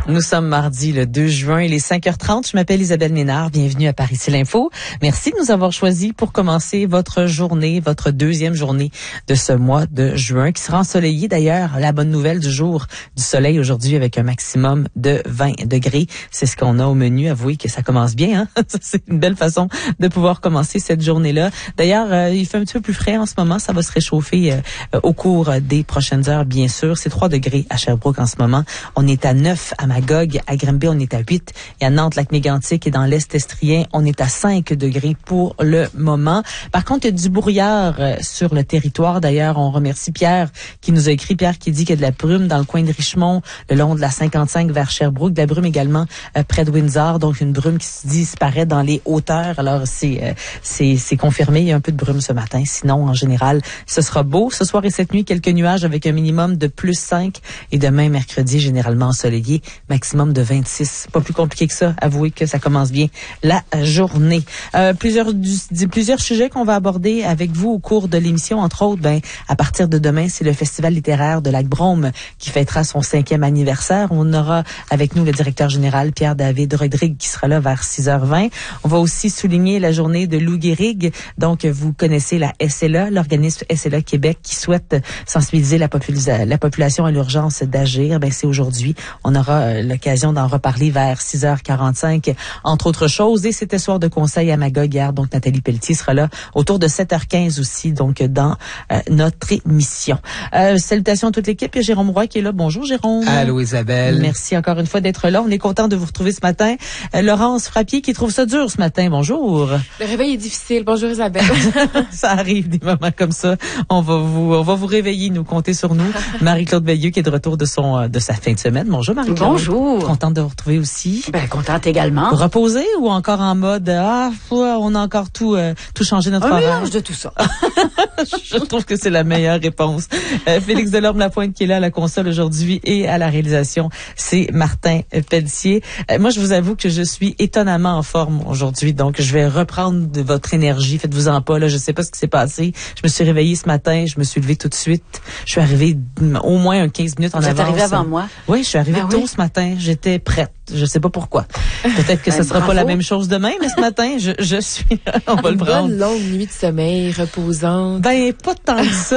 Nous sommes mardi le 2 juin, il est 5h30. Je m'appelle Isabelle Ménard. Bienvenue à Paris C'est l'Info. Merci de nous avoir choisis pour commencer votre journée, votre deuxième journée de ce mois de juin, qui sera ensoleillé d'ailleurs. La bonne nouvelle du jour, du soleil aujourd'hui avec un maximum de 20 degrés. C'est ce qu'on a au menu. Avouez que ça commence bien, hein? C'est une belle façon de pouvoir commencer cette journée-là. D'ailleurs, il fait un petit peu plus frais en ce moment. Ça va se réchauffer au cours des prochaines heures, bien sûr. C'est 3 degrés à Sherbrooke en ce moment. On est à 9 à Magog. À Granby, on est à 8. Et à Nantes, Lac-Mégantic et dans l'Est estrien, on est à 5 degrés pour le moment. Par contre, il y a du brouillard sur le territoire. D'ailleurs, on remercie Pierre qui nous a écrit. Pierre qui dit qu'il y a de la brume dans le coin de Richmond, le long de la 55 vers Sherbrooke. De la brume également près de Windsor. Donc, une brume qui se disparaît dans les hauteurs. Alors, c'est confirmé. Il y a un peu de brume ce matin. Sinon, en général, ce sera beau. Ce soir et cette nuit, quelques nuages avec un minimum de plus 5. Et demain, mercredi, généralement ensoleillé, maximum de 26. Pas plus compliqué que ça. Avouez que ça commence bien la journée. Plusieurs sujets qu'on va aborder avec vous au cours de l'émission. Entre autres, à partir de demain, c'est le Festival littéraire de Lac-Brome qui fêtera son 5e anniversaire. On aura avec nous le directeur général Pierre-David Rodrigue qui sera là vers 6h20. On va aussi souligner la journée de Lou Gehrig. Donc, vous connaissez la SLA, l'organisme SLA Québec qui souhaite sensibiliser la population à l'urgence d'agir. C'est aujourd'hui. On aura l'occasion d'en reparler vers 6h45, entre autres choses. Et c'était soir de conseil à Magog hier. Donc, Nathalie Pelletier sera là autour de 7h15 aussi, donc dans notre émission. Salutations à toute l'équipe. Il y a Jérôme Roy qui est là. Bonjour, Jérôme. Allô, Isabelle. Merci encore une fois d'être là. On est content de vous retrouver ce matin. Laurence Frappier qui trouve ça dur ce matin. Bonjour. Le réveil est difficile. Bonjour, Isabelle. Ça arrive des moments comme ça. On va vous réveiller, nous compter sur nous. Marie-Claude Veilleux qui est de retour de sa fin de semaine. Bonjour, Marie-Claude. Bonjour. Contente de vous retrouver aussi. Contente également. Reposée ou encore en mode on a encore tout changé notre horaire? Un mélange de tout ça. Je trouve que c'est la meilleure réponse. Félix Delorme-Lapointe qui est là à la console aujourd'hui et à la réalisation, c'est Martin Pelletier. Moi, je vous avoue que je suis étonnamment en forme aujourd'hui, donc je vais reprendre de votre énergie. Faites-vous-en pas, là, je sais pas ce qui s'est passé. Je me suis réveillée ce matin, je me suis levée tout de suite. Je suis arrivée au moins 15 minutes en avance. Vous êtes arrivée avant moi? Oui, je suis arrivée tôt ce matin. J'étais prête. Je sais pas pourquoi. Peut-être que ce sera pas la même chose demain, mais ce matin, je suis là. On va le prendre. Une bonne longue nuit de sommeil reposante. Pas tant que ça.